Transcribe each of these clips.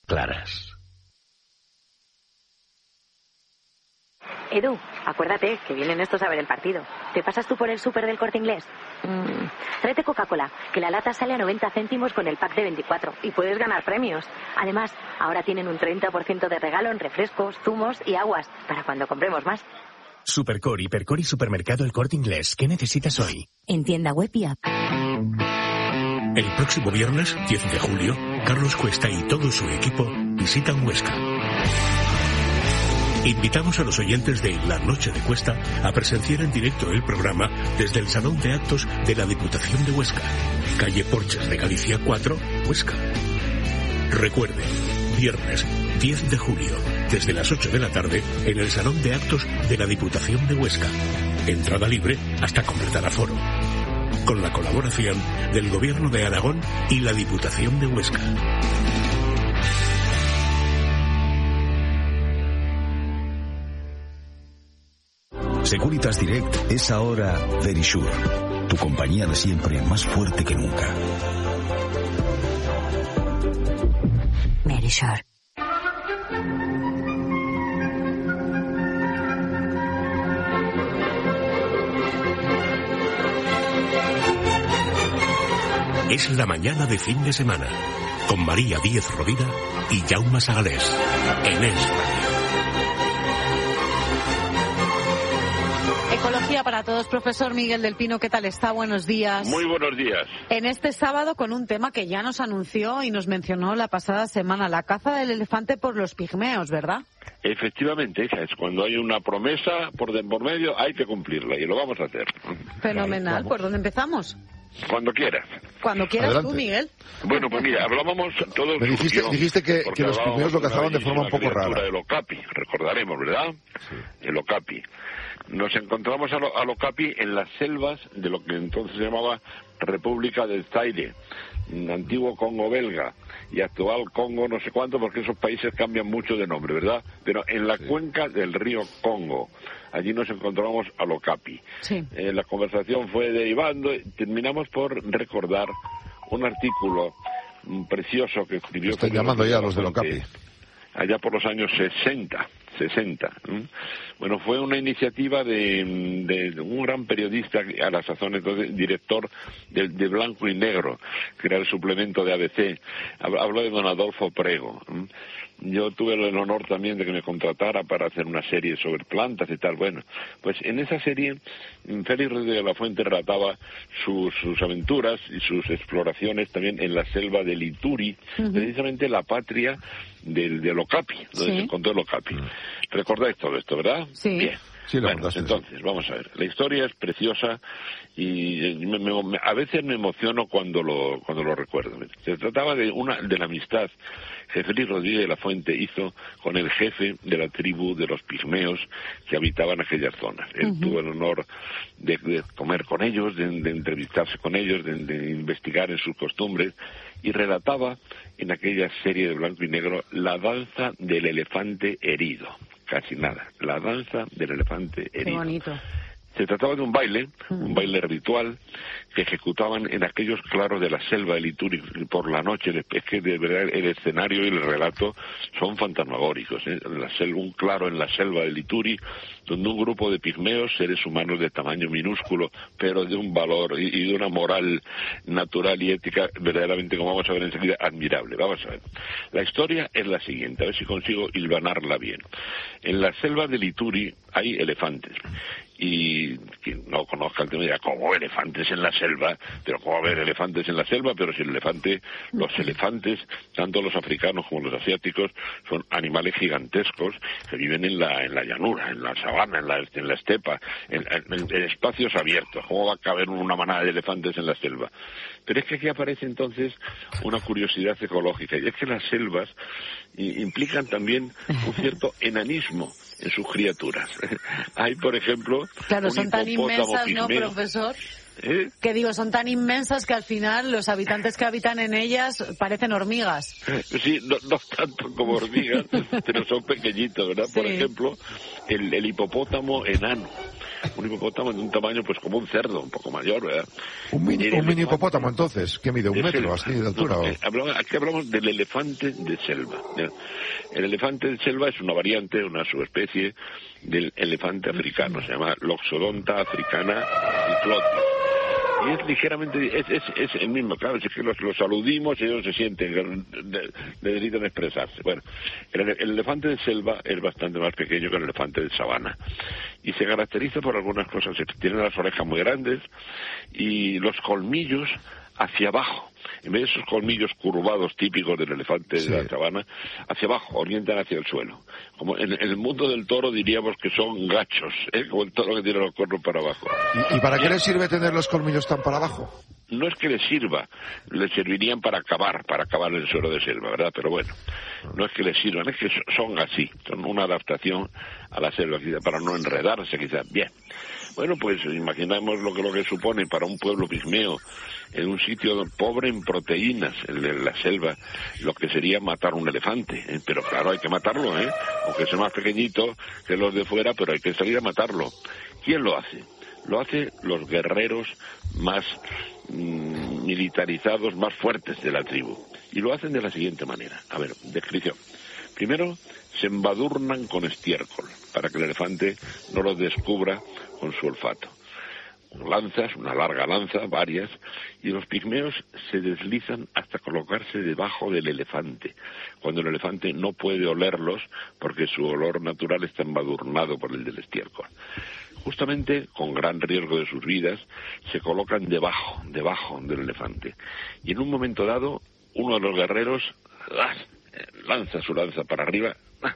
claras. Edu, acuérdate que vienen estos a ver el partido. ¿Te pasas tú por el súper del Corte Inglés? Tráete Coca-Cola, que la lata sale a 90 céntimos con el pack de 24 y puedes ganar premios. Además, ahora tienen un 30% de regalo en refrescos, zumos y aguas para cuando compremos más. Supercor, Hipercor y Supermercado El Corte Inglés. ¿Qué necesitas hoy? En tienda web y app. El próximo viernes, 10 de julio, Carlos Cuesta y todo su equipo visitan Huesca. Invitamos a los oyentes de La Noche de Cuesta a presenciar en directo el programa desde el Salón de Actos de la Diputación de Huesca, calle Porches de Galicia 4, Huesca. Recuerde, viernes 10 de julio, desde las 8 de la tarde, en el Salón de Actos de la Diputación de Huesca. Entrada libre hasta completar aforo. Con la colaboración del Gobierno de Aragón y la Diputación de Huesca. Securitas Direct es ahora Verisure, tu compañía de siempre más fuerte que nunca. Verisure. Es la mañana de fin de semana, con María Díez Rovira y Jaume Sagalés, en Es Radio. Ecología para todos. Profesor Miguel del Pino, ¿qué tal está? Buenos días. Muy buenos días. En este sábado con un tema que ya nos anunció y nos mencionó la pasada semana, la caza del elefante por los pigmeos, ¿verdad? Efectivamente, hija, es cuando hay una promesa por medio, hay que cumplirla y lo vamos a hacer. Fenomenal. ¿Por dónde empezamos? Cuando quieras. Cuando quieras. Adelante. Tú, Miguel. Bueno, pues mira, hablábamos todos... Me dijiste que los pigmeos lo cazaban de forma un poco rara. El okapi, recordaremos, ¿verdad? Sí. El okapi. Nos encontramos al okapi en las selvas de lo que entonces se llamaba República del Zaire, antiguo Congo belga y actual Congo no sé cuánto, porque esos países cambian mucho de nombre, ¿verdad? Pero en la cuenca del río Congo, allí nos encontramos al okapi. Sí. La conversación fue derivando y terminamos por recordar un artículo precioso que escribió... Están llamando ya a los del okapi. Allá por los años 60. Bueno, fue una iniciativa de un gran periodista, a la sazón entonces director de Blanco y Negro, que era el suplemento de ABC. Hablo de don Adolfo Prego. Yo tuve el honor también de que me contratara para hacer una serie sobre plantas y tal. Bueno, pues en esa serie Félix Rodríguez de la Fuente relataba sus aventuras y sus exploraciones también en la selva del Ituri, precisamente la patria del okapi, donde se encontró el okapi. ¿Recordáis todo esto, verdad? Sí. Bien. Sí, bueno, entonces, vamos a ver. La historia es preciosa y a veces me emociono cuando lo recuerdo. Se trataba de la amistad que Félix Rodríguez de la Fuente hizo con el jefe de la tribu de los pigmeos que habitaban aquellas zonas. Él tuvo el honor de comer con ellos, de entrevistarse con ellos, de investigar en sus costumbres, y relataba en aquella serie de Blanco y Negro la danza del elefante herido. Casi nada, la danza del elefante herido. Qué bonito. Se trataba de un baile ritual que ejecutaban en aquellos claros de la selva del Ituri por la noche. Es que de verdad el escenario y el relato son fantasmagóricos, ¿eh? Un claro en la selva del Ituri, donde un grupo de pigmeos, seres humanos de tamaño minúsculo, pero de un valor y de una moral natural y ética verdaderamente, como vamos a ver enseguida, admirable. Vamos a ver. La historia es la siguiente, a ver si consigo hilvanarla bien. En la selva del Ituri hay elefantes. Y quien no conozca el tema dirá, ¿cómo elefantes en la selva? Pero ¿cómo haber elefantes en la selva? Pero si los elefantes, tanto los africanos como los asiáticos, son animales gigantescos que viven en la llanura, en la sabana, en la estepa, en espacios abiertos. ¿Cómo va a caber una manada de elefantes en la selva? Pero es que aquí aparece entonces una curiosidad ecológica, y es que las selvas implican también un cierto enanismo en sus criaturas. Hay, por ejemplo, claro, son tan inmensas, pigmeo, ¿no, profesor? ¿Eh? Que digo, son tan inmensas que al final los habitantes que habitan en ellas parecen hormigas. Sí, no tanto como hormigas, pero son pequeñitos, ¿verdad? Sí. Por ejemplo, el hipopótamo enano. Un hipopótamo de un tamaño pues como un cerdo, un poco mayor, ¿verdad? Un mini hipopótamo, entonces, ¿qué mide? ¿1 metro así de altura? Aquí hablamos del elefante de selva. ¿Ya? El elefante de selva es una variante, una subespecie del elefante africano, se llama Loxodonta africana cyclotis. Y es ligeramente, es el mismo, claro, es que los aludimos y ellos se sienten, necesitan expresarse. Bueno, el elefante de selva es bastante más pequeño que el elefante de sabana. Y se caracteriza por algunas cosas, tiene las orejas muy grandes y los colmillos hacia abajo. En vez de esos colmillos curvados típicos del elefante de la sabana, hacia abajo, orientan hacia el suelo. Como en el mundo del toro diríamos que son gachos, como el toro que tiene los cuernos para abajo. ¿Y para qué le sirve tener los colmillos tan para abajo? No es que le sirva, le servirían para cavar el suelo de selva, ¿verdad? Pero bueno, no es que le sirvan, es que son así, son una adaptación a la selva, quizá, para no enredarse, quizás. Bien. Bueno, pues imaginamos lo que supone para un pueblo pigmeo, en un sitio pobre en proteínas, en la selva, lo que sería matar un elefante. Pero claro, hay que matarlo, aunque sea más pequeñito que los de fuera, pero hay que salir a matarlo. ¿Quién lo hace? Lo hacen los guerreros más militarizados, más fuertes de la tribu. Y lo hacen de la siguiente manera. A ver, descripción. Primero, se embadurnan con estiércol, para que el elefante no los descubra con su olfato. Lanzas, una larga lanza, varias, y los pigmeos se deslizan hasta colocarse debajo del elefante, cuando el elefante no puede olerlos porque su olor natural está embadurnado por el del estiércol. Justamente, con gran riesgo de sus vidas, se colocan debajo del elefante. Y en un momento dado, uno de los guerreros lanza su lanza para arriba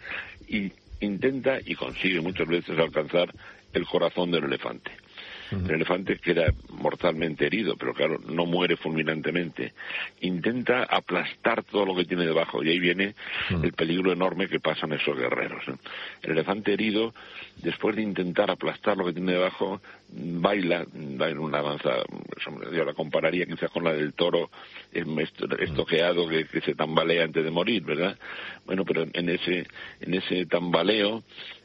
y intenta y consigue muchas veces alcanzar el corazón del elefante. El elefante queda mortalmente herido, pero claro, no muere fulminantemente. Intenta aplastar todo lo que tiene debajo, y ahí viene el peligro enorme que pasan esos guerreros. El elefante herido, después de intentar aplastar lo que tiene debajo, baila en una danza, yo la compararía quizás con la del toro estoqueado que se tambalea antes de morir, ¿verdad? Bueno, pero en ese tambaleo,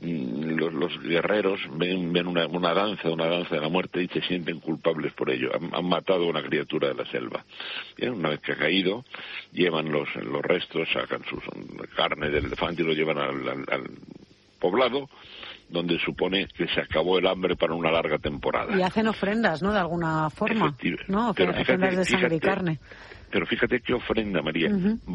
los guerreros ven una danza de la muerte y se sienten culpables por ello. Han matado a una criatura de la selva. Bien, una vez que ha caído, llevan los restos, sacan su carne del elefante y lo llevan al poblado, donde supone que se acabó el hambre para una larga temporada. Y hacen ofrendas, ¿no?, de alguna forma, ¿no? Ofrendas de sangre y carne. Pero fíjate qué ofrenda, María.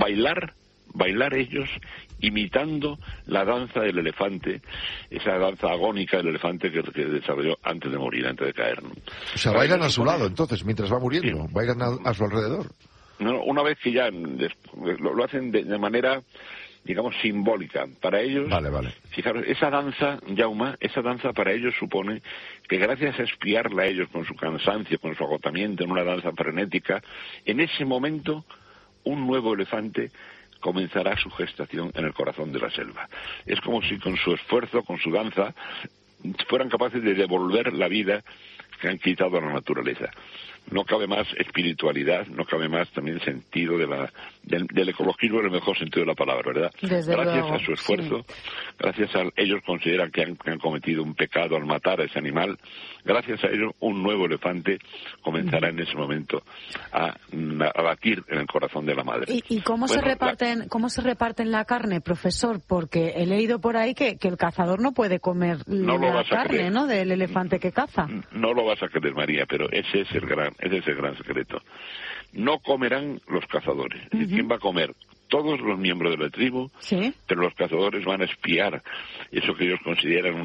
Bailar ellos imitando la danza del elefante, esa danza agónica del elefante que desarrolló antes de morir, antes de caer, ¿no? O sea, bailan a su lado, entonces, mientras va muriendo, sí. Bailan a su alrededor. No, una vez que ya lo hacen de manera, digamos, simbólica. Para ellos, vale. Fijaros, esa danza, Jaume, para ellos supone que gracias a espiarla a ellos con su cansancio, con su agotamiento, en una danza frenética, en ese momento, un nuevo elefante comenzará su gestación en el corazón de la selva. Es como si con su esfuerzo, con su danza, fueran capaces de devolver la vida que han quitado a la naturaleza. No cabe más espiritualidad, no cabe más también sentido del ecologismo en el mejor sentido de la palabra, ¿verdad? Desde gracias luego, a su esfuerzo, gracias a ellos consideran que han cometido un pecado al matar a ese animal, gracias a ellos un nuevo elefante comenzará en ese momento a batir en el corazón de la madre. ¿Y cómo se reparten la carne, profesor? Porque he leído por ahí que el cazador no puede comer la carne, ¿no?, del elefante que caza. No lo vas a creer, María, pero ese es el gran secreto. No comerán los cazadores. ¿Quién va a comer? Todos los miembros de la tribu, ¿sí? Pero los cazadores van a espiar eso que ellos consideran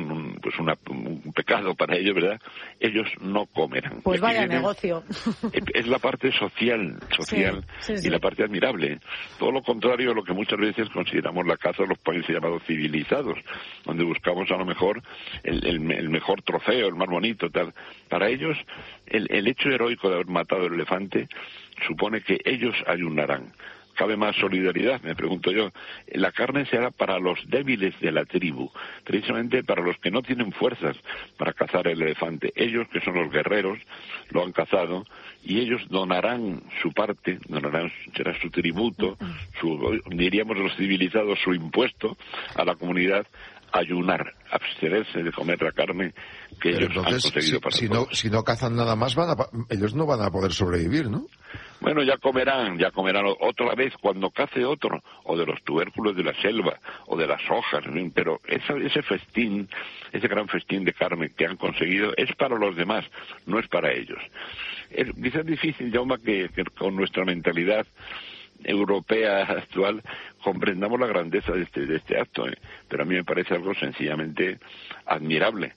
un pecado para ellos, ¿verdad? Ellos no comerán. Pues vaya negocio. Es la parte social sí. Y la parte admirable. Todo lo contrario a lo que muchas veces consideramos la caza de los países llamados civilizados, donde buscamos a lo mejor el mejor trofeo, el más bonito, tal. Para ellos, el hecho heroico de haber matado el elefante supone que ellos ayunarán. ¿Cabe más solidaridad? Me pregunto yo. La carne será para los débiles de la tribu, precisamente para los que no tienen fuerzas para cazar el elefante. Ellos, que son los guerreros, lo han cazado y ellos donarán su parte, será su tributo, diríamos los civilizados, su impuesto a la comunidad ayunar, abstenerse de comer la carne que ellos han conseguido para todos. Si no cazan nada más, ellos no van a poder sobrevivir, ¿no? Bueno, ya comerán otra vez cuando cace otro, o de los tubérculos de la selva, o de las hojas, pero ese festín, ese gran festín de carne que han conseguido es para los demás, no es para ellos. Es quizás difícil, Jaume, que con nuestra mentalidad europea actual comprendamos la grandeza de este acto, pero a mí me parece algo sencillamente admirable,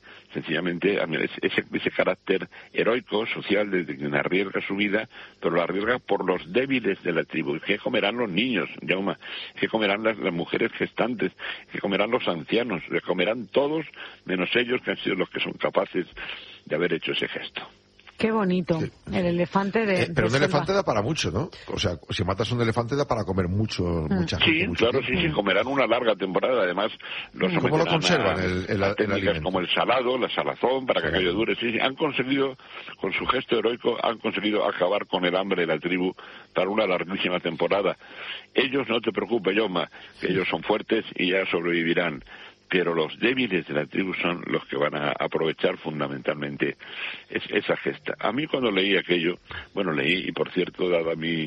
ese carácter heroico, social, de quien arriesga su vida, pero lo arriesga por los débiles de la tribu. ¿Qué comerán los niños, Jaume? ¿Qué comerán las mujeres gestantes? ¿Qué comerán los ancianos? ¿Qué comerán todos, menos ellos, que han sido los que son capaces de haber hecho ese gesto? Qué bonito, sí. El elefante pero un elefante da para mucho, ¿no? O sea, si matas un elefante da para comer mucha gente. Sí, claro, sí, comerán una larga temporada. Además, ¿cómo lo conservan el alimento? Como el salado, la salazón, para que aquello dure. Sí, han conseguido, con su gesto heroico, acabar con el hambre de la tribu para una larguísima temporada. Ellos, no te preocupes, Jaume, que ellos son fuertes y ya sobrevivirán. Pero los débiles de la tribu son los que van a aprovechar fundamentalmente esa gesta. A mí cuando leí aquello, leí, y por cierto, dada mi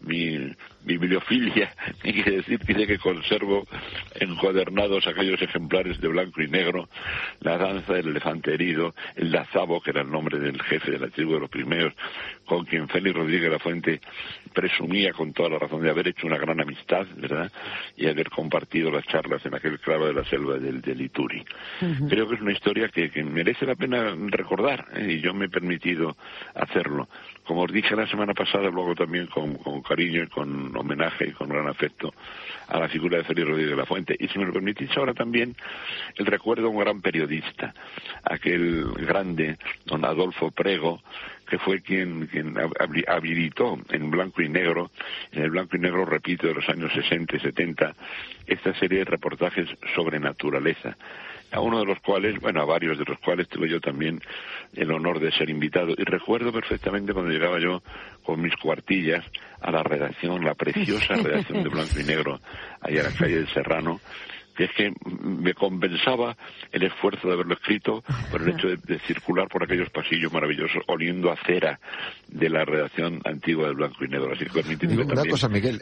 bibliofilia, hay que decir que conservo encuadernados aquellos ejemplares de blanco y negro, la danza del elefante herido, el Dazabo, que era el nombre del jefe de la tribu de los pigmeos, con quien Félix Rodríguez de la Fuente presumía con toda la razón de haber hecho una gran amistad, ¿verdad?, y haber compartido las charlas en aquel claro de la selva del Ituri. Uh-huh. Creo que es una historia que merece la pena recordar, y yo me he permitido hacerlo. Como os dije la semana pasada, luego también con cariño y con homenaje y con gran afecto a la figura de Félix Rodríguez de la Fuente. Y si me lo permitís ahora también, el recuerdo a un gran periodista, aquel grande, don Adolfo Prego, que fue quien habilitó en blanco y negro, repito, de los años 60 y 70, esta serie de reportajes sobre naturaleza, a varios de los cuales tuve yo también el honor de ser invitado. Y recuerdo perfectamente cuando llegaba yo con mis cuartillas a la redacción, la preciosa redacción de blanco y negro, allá en la calle del Serrano, que es que me compensaba el esfuerzo de haberlo escrito por el hecho de circular por aquellos pasillos maravillosos oliendo a cera de la redacción antigua del blanco y negro. Así que permíteme una cosa, Miguel,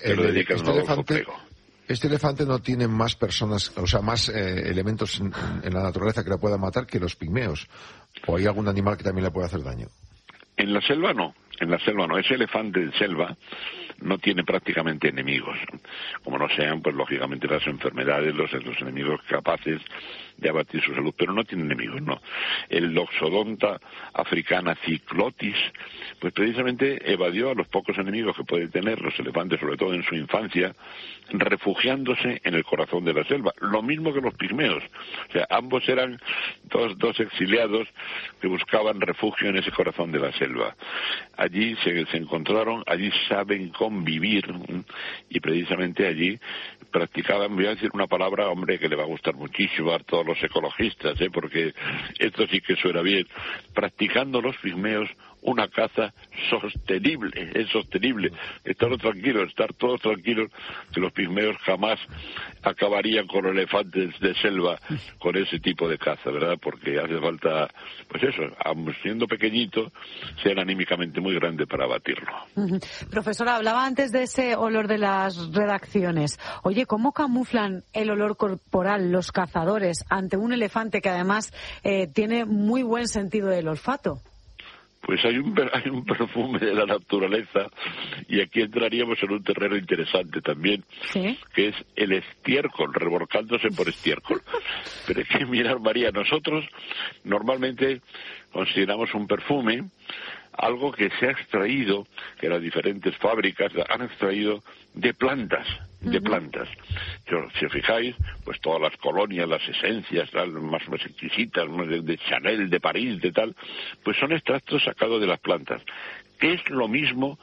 este elefante no tiene más personas, o sea, más elementos en la naturaleza que le puedan matar que los pigmeos. ¿O hay algún animal que también le pueda hacer daño? En la selva no. Ese elefante de selva no tiene prácticamente enemigos. Como no sean, pues lógicamente las enfermedades, los enemigos capaces de abatir su salud, pero no tiene enemigos, no. El Loxodonta africana cyclotis, pues precisamente evadió a los pocos enemigos que pueden tener los elefantes, sobre todo en su infancia, refugiándose en el corazón de la selva. Lo mismo que los pigmeos. O sea, ambos eran dos exiliados que buscaban refugio en ese corazón de la selva. Allí se encontraron, allí saben convivir, y precisamente allí practicaban, voy a decir una palabra, hombre, que le va a gustar muchísimo a todos los ecologistas, porque esto sí que suena bien, practicando los pigmeos una caza sostenible, es sostenible, estar todos tranquilos, que los pigmeos jamás acabarían con los elefantes de selva con ese tipo de caza, ¿verdad? Porque hace falta, pues eso, aun siendo pequeñito, ser anímicamente muy grande para abatirlo. Uh-huh. Profesora, hablaba antes de ese olor de las redacciones. Oye, ¿cómo camuflan el olor corporal los cazadores ante un elefante que además tiene muy buen sentido del olfato? Pues hay un perfume de la naturaleza, y aquí entraríamos en un terreno interesante también, ¿sí?, que es el estiércol, revolcándose por estiércol. Pero es que, mirad, María, nosotros normalmente consideramos un perfume algo que se ha extraído, que las diferentes fábricas han extraído de plantas. Si os fijáis, pues todas las colonias, las esencias, más exquisitas, de Chanel, de París, de tal, pues son extractos sacados de las plantas, que es lo mismo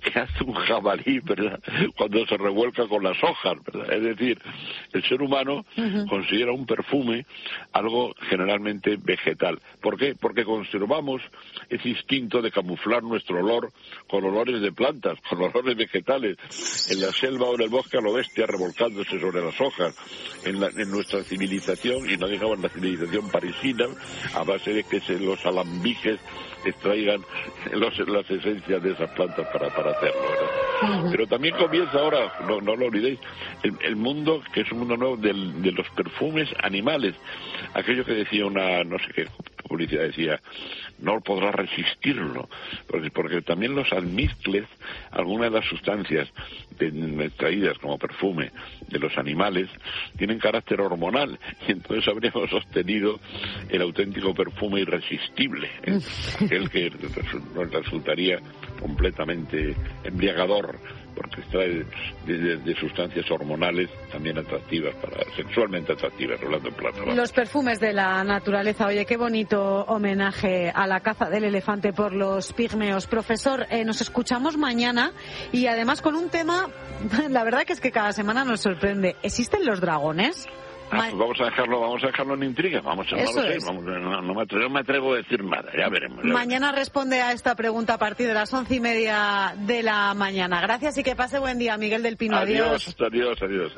que hace un jabalí, ¿verdad?, cuando se revuelca con las hojas, ¿verdad? Es decir, el ser humano considera un perfume algo generalmente vegetal. ¿Por qué? Porque conservamos ese instinto de camuflar nuestro olor con olores de plantas, con olores vegetales, en la selva o en el bosque a lo bestia revolcándose sobre las hojas, en nuestra civilización, y no digamos la civilización parisina, a base de que los alambiques extraigan las esencias de esas plantas para hacerlo, ¿verdad? Pero también comienza ahora, no lo olvidéis, el mundo, que es un mundo nuevo de los perfumes animales. Aquello que decía no sé qué publicidad decía, no podrás resistirlo, porque también los almizcles, algunas de las sustancias extraídas como perfume de los animales, tienen carácter hormonal, y entonces habríamos obtenido el auténtico perfume irresistible, aquel que nos resultaría completamente embriagador, porque extrae de sustancias hormonales también atractivas, sexualmente atractivas, hablando en plata. Los perfumes de la naturaleza. Oye, qué bonito homenaje a la caza del elefante por los pigmeos. Profesor, nos escuchamos mañana, y además con un tema, la verdad que es que cada semana nos sorprende. ¿Existen los dragones? Pues vamos a dejarlo en intriga, no me atrevo a decir nada, ya veremos. Mañana responde a esta pregunta a partir de las 11:30 de la mañana. Gracias y que pase buen día, Miguel del Pino. Adiós. Adiós.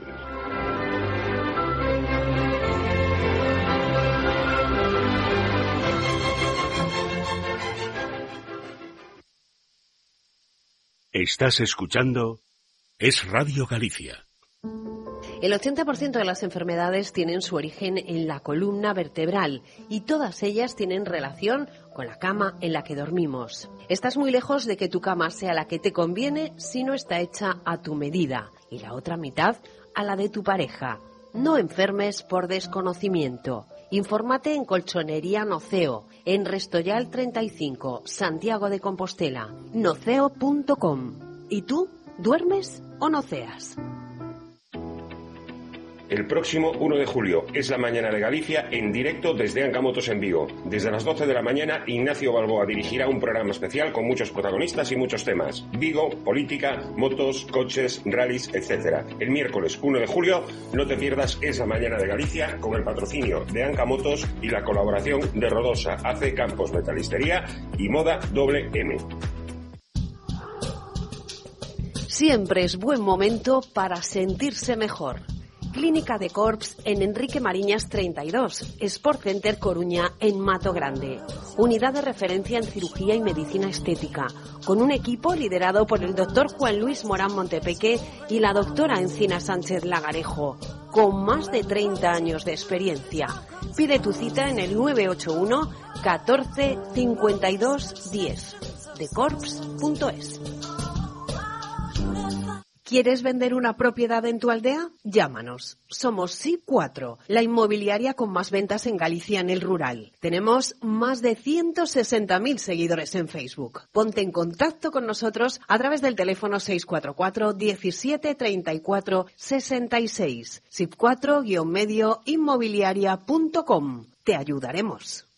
Estás escuchando Es Radio Galicia. El 80% de las enfermedades tienen su origen en la columna vertebral y todas ellas tienen relación con la cama en la que dormimos. Estás muy lejos de que tu cama sea la que te conviene si no está hecha a tu medida y la otra mitad a la de tu pareja. No enfermes por desconocimiento. Infórmate en Colchonería Noceo, en Restoyal 35, Santiago de Compostela, noceo.com. ¿Y tú, duermes o noceas? El próximo 1 de julio es la Mañana de Galicia en directo desde Ancamotos en Vigo. Desde las 12 de la mañana, Ignacio Balboa dirigirá un programa especial con muchos protagonistas y muchos temas. Vigo, política, motos, coches, rallies, etc. El miércoles 1 de julio, no te pierdas Es la Mañana de Galicia con el patrocinio de Ancamotos y la colaboración de Rodosa, AC Campos Metalistería y Moda WM. Siempre es buen momento para sentirse mejor. Clínica de Corps en Enrique Mariñas 32, Sport Center Coruña en Mato Grande. Unidad de referencia en cirugía y medicina estética, con un equipo liderado por el doctor Juan Luis Morán Montepeque y la doctora Encina Sánchez Lagarejo, con más de 30 años de experiencia. Pide tu cita en el 981 14 52 10, decorps.es. ¿Quieres vender una propiedad en tu aldea? Llámanos. Somos SI4, la inmobiliaria con más ventas en Galicia en el rural. Tenemos más de 160.000 seguidores en Facebook. Ponte en contacto con nosotros a través del teléfono 644 17 34 66. SIP4-inmobiliaria.com. Te ayudaremos.